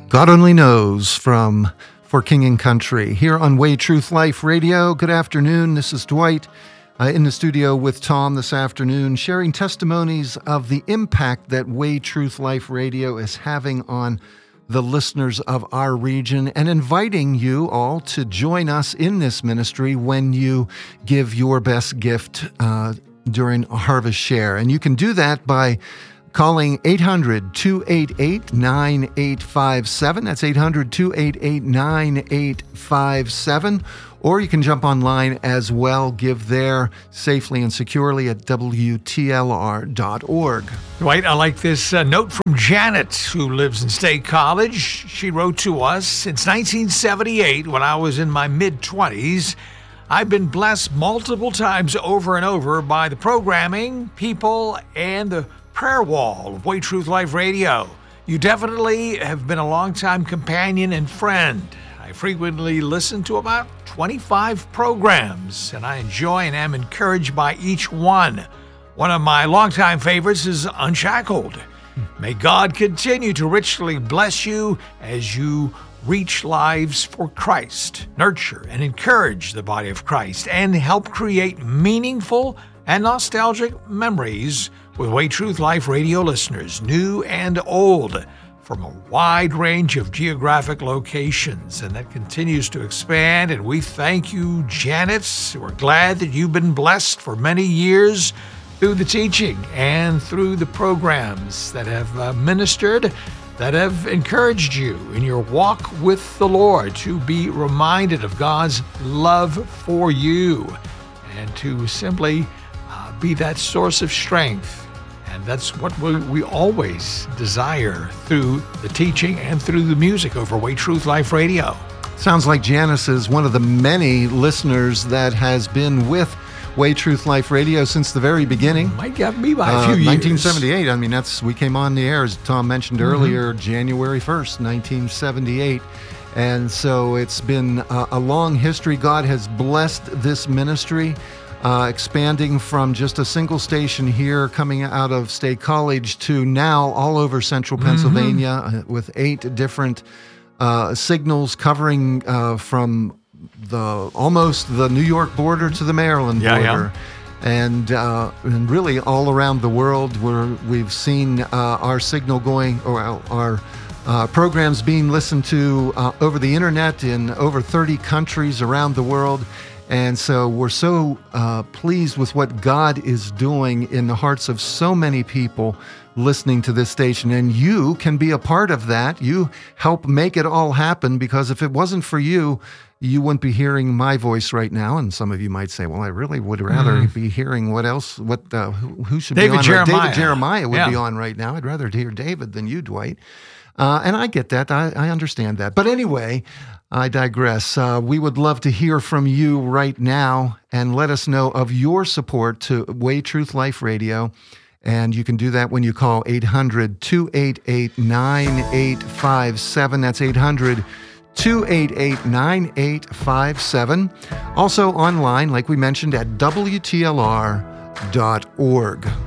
God Only Knows from For King and Country here on Way Truth Life Radio. Good afternoon. This is Dwight in the studio with Tom this afternoon, sharing testimonies of the impact that Way Truth Life Radio is having on the listeners of our region, and inviting you all to join us in this ministry when you give your best gift during Harvest Share. And you can do that by calling 800-288-9857. That's 800-288-9857. Or you can jump online as well. Give there safely and securely at WTLR.org. Dwight, I like this note from Janet, who lives in State College. She wrote to us, since 1978, when I was in my mid-20s, I've been blessed multiple times over and over by the programming, people, and the prayer wall of Way Truth Life Radio. You definitely have been a longtime companion and friend. I frequently listen to about 25 programs, and I enjoy and am encouraged by each one. One of my longtime favorites is Unshackled. May God continue to richly bless you as you reach lives for Christ, nurture and encourage the body of Christ, and help create meaningful and nostalgic memories with Way Truth Life Radio listeners, new and old, from a wide range of geographic locations. And that continues to expand. And we thank you, Janet. We're glad that you've been blessed for many years through the teaching and through the programs that have ministered, that have encouraged you in your walk with the Lord, to be reminded of God's love for you and to simply be that source of strength. And that's what we always desire through the teaching and through the music over Way Truth Life Radio. Sounds like Janice is one of the many listeners that has been with Way Truth Life Radio since the very beginning. Might get me by a few years. 1978. I mean, we came on the air, as Tom mentioned earlier, January 1st, 1978. And so it's been a long history. God has blessed this ministry, expanding from just a single station here coming out of State College to now all over central Pennsylvania with 8 different signals covering from almost the New York border to the Maryland border. And really all around the world, where we've seen our signal going, or our programs being listened to over the internet in over 30 countries around the world. And so we're so pleased with what God is doing in the hearts of so many people listening to this station. And you can be a part of that. You help make it all happen, because if it wasn't for you, you wouldn't be hearing my voice right now. And some of you might say, well, I really would rather be hearing who should David be on. Jeremiah. David Jeremiah would be on right now. I'd rather hear David than you, Dwight. And I get that. I understand that. But anyway, I digress. We would love to hear from you right now and let us know of your support to Way Truth Life Radio. And you can do that when you call 800-288-9857. That's 800-288-9857. Also online, like we mentioned, at WTLR.org.